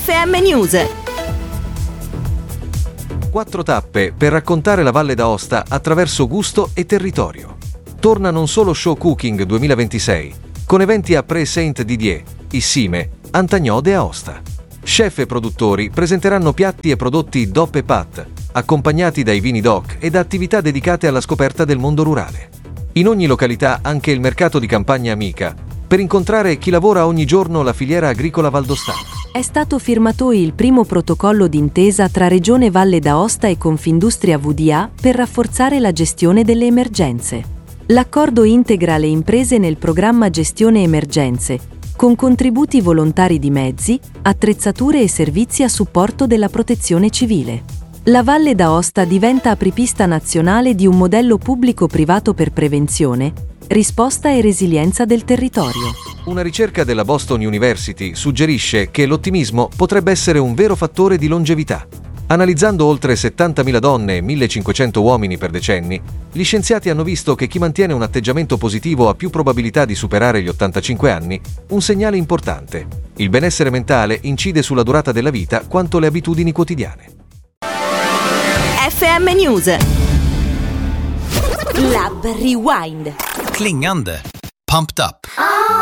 FM News. 4 tappe per raccontare la Valle d'Aosta attraverso gusto e territorio. Torna Non Solo Show Cooking 2026, con eventi a Pré-Saint-Didier, Issime, Antagnode Aosta. Chef e produttori presenteranno piatti e prodotti DOP e PAT, accompagnati dai vini DOC e da attività dedicate alla scoperta del mondo rurale. In ogni località anche il mercato di campagna amica, per incontrare chi lavora ogni giorno la filiera agricola valdostana. È stato firmato il primo protocollo d'intesa tra Regione Valle d'Aosta e Confindustria VDA per rafforzare la gestione delle emergenze. L'accordo integra le imprese nel programma Gestione Emergenze, con contributi volontari di mezzi, attrezzature e servizi a supporto della protezione civile. La Valle d'Aosta diventa apripista nazionale di un modello pubblico-privato per prevenzione, risposta e resilienza del territorio. Una ricerca della Boston University suggerisce che l'ottimismo potrebbe essere un vero fattore di longevità. Analizzando oltre 70.000 donne e 1.500 uomini per decenni, gli scienziati hanno visto che chi mantiene un atteggiamento positivo ha più probabilità di superare gli 85 anni, un segnale importante. Il benessere mentale incide sulla durata della vita quanto le abitudini quotidiane. FM News. Lab Rewind. Klingande. Pumped up.